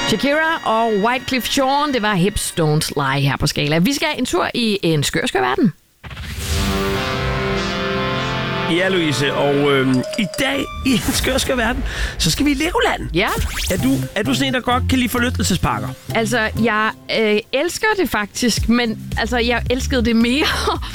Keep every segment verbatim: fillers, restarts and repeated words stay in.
Shakira og Wyclef Jean, det var Hips Don't Lie her på Skala. Vi skal en tur i en skør, skør verden. Ja, Louise, og øh, i dag i en skør, skør verden, så skal vi i Legoland. Ja. Er du, er du sådan en, der godt kan lide forlystelsesparker? Altså, jeg øh, elsker det faktisk, men altså, jeg elskede det mere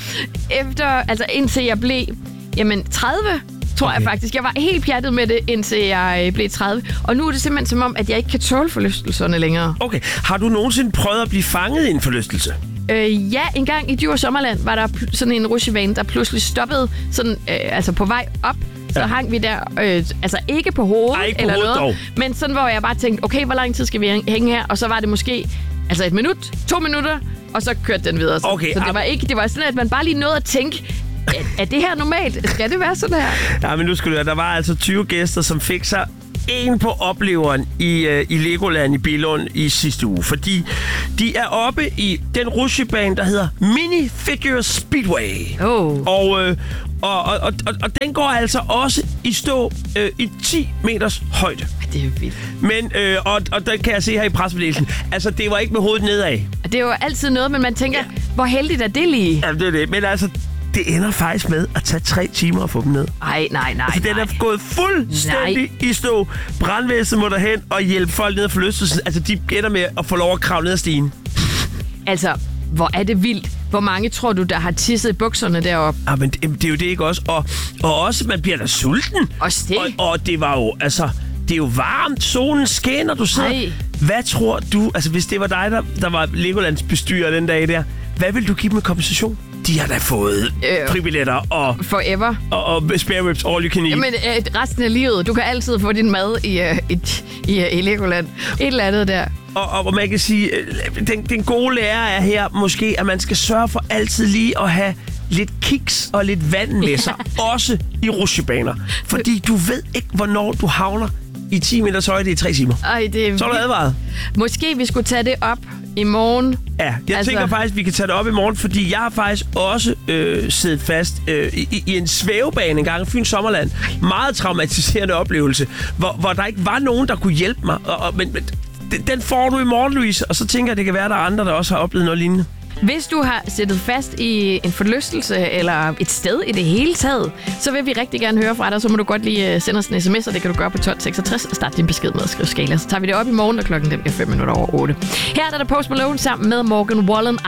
efter, altså indtil jeg blev, jamen, tredive. Tror okay. jeg faktisk. Jeg var helt pjattet med det, indtil jeg blev tredive. Og nu er det simpelthen som om, at jeg ikke kan tåle forlystelserne længere. Okay. Har du nogensinde prøvet at blive fanget i en forlystelse? Øh, ja, en gang i Djurs Sommerland var der pl- sådan en rutsjebane, der pludselig stoppede sådan, øh, altså på vej op. Så ja. hang vi der, øh, altså ikke på hovedet Ej, ikke på eller hovedet, noget, dog. men sådan, hvor jeg bare tænkte, okay, hvor lang tid skal vi hænge her? Og så var det måske altså et minut, to minutter, og så kørte den videre. Okay, så det var ikke, det var sådan, at man bare lige nåede at tænke, er, er det her normalt? Skal det være sådan her? Ja, men nu skal du høre, der var altså tyve gæster, som fik sig en på opleveren i, uh, i Legoland i Billund i sidste uge. Fordi de er oppe i den rutsjebane, der hedder Minifigure Speedway. Oh. Og, uh, og, og, og, og den går altså også i stå uh, i ti meters højde. Det er vildt. Men, øh, og, og der kan jeg se her i pressemeddelelsen, altså det var ikke med hovedet nedad. Det er jo altid noget, men man tænker, ja. hvor heldigt er det lige? Ja, det er det. Men altså, det ender faktisk med at tage tre timer at få dem ned. Ej, nej, nej, altså, den er nej. gået fuldstændig nej. i stå. Brandvæsenet må derhen og hjælpe folk ned af forlystelsen. Altså, de ender med at få lov at kravle ned ad stigen. Altså, hvor er det vildt. Hvor mange tror du, der har tisset i bukserne deroppe? Ja, men det, det er jo det ikke også. Og, og også, man bliver da sulten. Også det. Og, og det var jo, altså, det er jo varmt. Solen skinner, du sidder. Ej. Hvad tror du, altså hvis det var dig, der, der var Legolands bestyrer den dag der, hvad vil du give dem en kompensation? De har da fået øh, fribilletter og... Forever. Og, og spare ribs, all you can eat. Jamen, øh, resten af livet. Du kan altid få din mad i, øh, i, i, i Legoland. Et eller andet der. Og, og man kan sige, øh, den, den gode lærer er her måske, at man skal sørge for altid lige at have lidt kiks og lidt vand med sig. Også i rutsjebaner. Fordi du ved ikke, hvornår du havner i ti meters højde i tre timer. Ej, det er så er du advaret. Måske vi skulle tage det op i morgen. Ja, jeg altså... tænker faktisk, at vi kan tage det op i morgen, fordi jeg har faktisk også øh, siddet fast øh, i, i en svævebane en gang i Fyns Sommerland. Meget traumatiserende oplevelse, hvor, hvor der ikke var nogen, der kunne hjælpe mig. Og, og, men, men den får du i morgen, Louise, og så tænker jeg, at det kan være, at der er andre, der også har oplevet noget lignende. Hvis du har siddet fast i en forlystelse eller et sted i det hele taget, så vil vi rigtig gerne høre fra dig. Så må du godt lige sende os en sms, og det kan du gøre på tolv seksogtres og starte din besked med at skrive Skala. Så tager vi det op i morgen, og klokken den er fem minutter over otte. Her er der Post Malone sammen med Morgan Wallen,